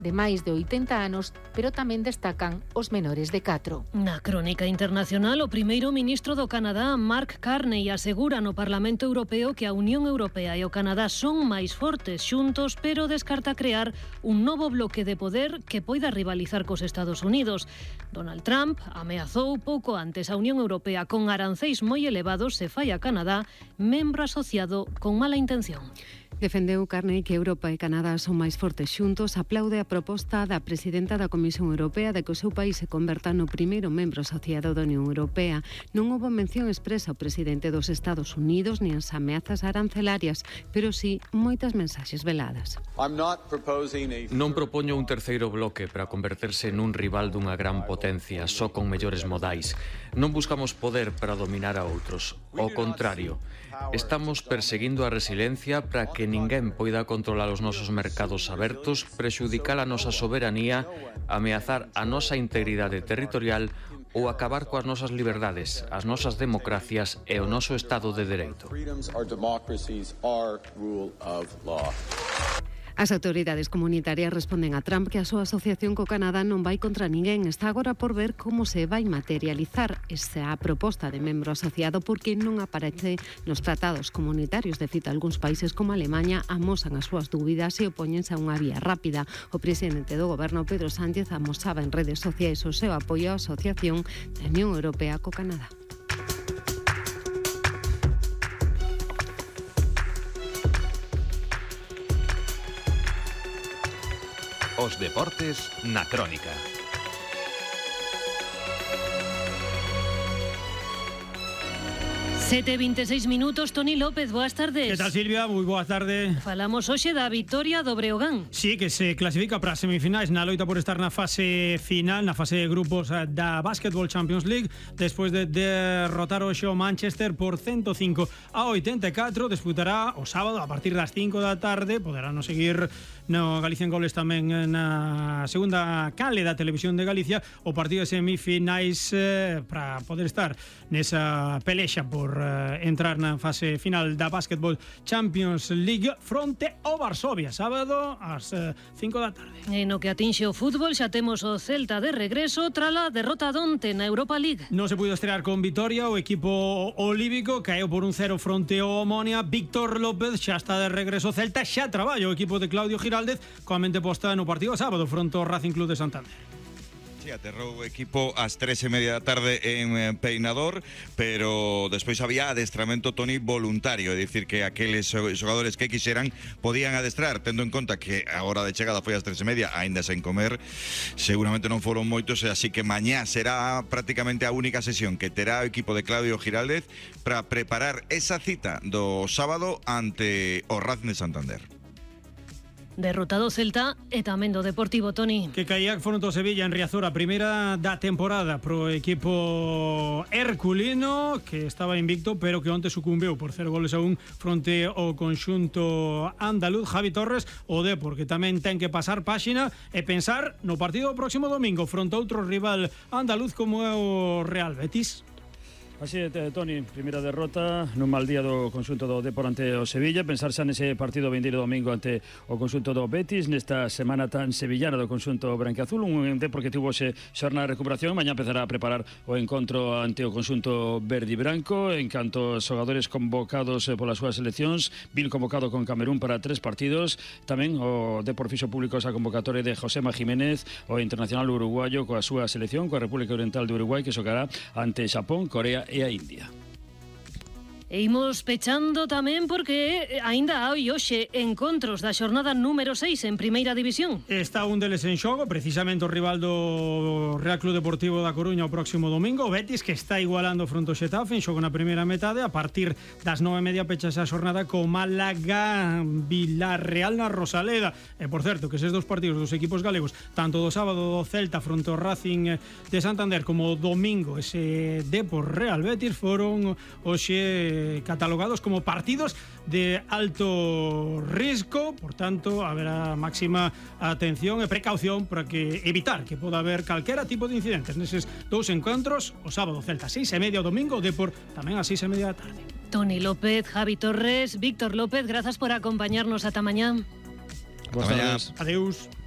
de máis de 80 anos, pero tamén destacan os menores de 4. Na crónica internacional, o primeiro ministro do Canadá, Mark Carney, asegura no Parlamento Europeo que a Unión Europea e o Canadá son máis fortes xuntos, pero descarta crear un novo bloque de poder que poida rivalizar cos Estados Unidos. Donald Trump ameazou pouco antes a Unión Europea con aranceis moi elevados se fai a Canadá membro asociado con mala intención. Defendeu Carney que Europa e Canadá son máis fortes xuntos, aplaude a proposta da presidenta da Comisión Europea de que o seu país se converta no primeiro membro asociado da Unión Europea. Non houbo mención expresa ao presidente dos Estados Unidos nin as ameazas arancelarias, pero sí moitas mensaxes veladas. Non propoño un terceiro bloque para converterse nun rival dunha gran potencia, só con mellores modais. Non buscamos poder para dominar a outros. Ao contrario, estamos perseguindo a resiliencia para que ninguén poida controlar os nosos mercados abertos, prexudicar a nosa soberanía, ameazar a nosa integridade territorial ou acabar coas nosas liberdades, as nosas democracias e o noso Estado de Dereito. As autoridades comunitarias responden a Trump que a súa asociación co Canadá non vai contra ninguén. Está agora por ver como se vai materializar esa proposta de membro asociado, porque non aparece nos tratados comunitarios. De feito, algúns países como Alemanha amosan as súas dúbidas e opóñense a unha vía rápida. O presidente do goberno, Pedro Sánchez, amosaba en redes sociais o seu apoio á asociación da Unión Europea co Canadá. Os deportes na crónica. Sete 26 minutos, Toni López, boas tardes. Que tal, Silvia? Moi boa tarde. Falamos hoxe da vitoria do Breogán. Sí, que se clasifica para as semifinais na loita por estar na fase final, na fase de grupos da Basketball Champions League, despois de derrotar hoxe o Manchester por 105 a 84. Disputará o sábado a partir das 5 da tarde. Poderán seguir no Galicia en Goles tamén na segunda cale da Televisión de Galicia o partido de semifinais para poder estar nesa pelexa por entrar na fase final da Basketball Champions League fronte ao Varsovia, sábado ás 5 da tarde. E no que atinxe o fútbol xa temos o Celta de regreso trala derrota donte na Europa League. Non se puido estrear con vitoria, o equipo olívico caeu por 1-0 fronte ao Omonia. Víctor López xa está de regreso. Celta xa traballa o equipo de Claudio Giraldez coa mente posta no partido sábado fronte ao Racing Club de Santander. Sí, aterrou o equipo ás 3:30 da tarde en Peinador, pero despois había adestramento, Toni, voluntario, é dicir que aqueles xogadores que quixeran podían adestrar, tendo en conta que a hora de chegada foi ás 3:30, aínda sen comer, seguramente non foron moitos, así que mañá será prácticamente a única sesión que terá o equipo de Claudio Giraldez para preparar esa cita do sábado ante o Racing de Santander. Derrotado Celta e tamén do Deportivo, Toni. Que caía fronte ao Sevilla en Riazor, a primeira da temporada pro equipo herculino, que estaba invicto, pero que onte sucumbeu por 0-1 fronte ao conxunto andaluz. Javi Torres, o Depor, que tamén ten que pasar páxina e pensar no partido do próximo domingo fronte a outro rival andaluz como é o Real Betis. Así é, Toni, primeira derrota nun mal día do conxunto do Depor ante o Sevilla. Pensar xa nese partido vindeiro domingo ante o conxunto do Betis, nesta semana tan sevillana do conxunto branquiazul, un Depor que tivo xe xornada de recuperación. Mañá empezará a preparar o encontro ante o conxunto verde e branco. En canto aos xogadores convocados polas súas seleccións, Vil convocado con Camerún para 3 partidos. Tamén o Depor fixo público esa convocatoria de Josema Jiménez, o internacional uruguayo coa súa selección, coa República Oriental de Uruguai, que xogará ante Xapón, Corea e a India. E imos pechando tamén porque aínda hai hoxe encontros da xornada número 6 en Primeira División. Está un deles en xogo, precisamente o rival do Real Club Deportivo da Coruña o próximo domingo, o Betis, que está igualando fronte ao Xetafe en xogo na primeira metade. A partir das 9:30 pechas a xornada co Málaga Villarreal na Rosaleda. E por certo, que eses dos partidos dos equipos galegos, tanto do sábado do Celta fronte ao Racing de Santander como o domingo ese Depor Real Betis, foron hoxe catalogados como partidos de alto risco. Por tanto, haberá máxima atención e precaución para que evitar que poda haber calquera tipo de incidentes neses dous encontros. O sábado Celta 6:30, o domingo Depor tamén a 6:30 da tarde. Toni López, Javi Torres, Víctor López, grazas por acompañarnos ata mañá. Boas tardes. Adeus.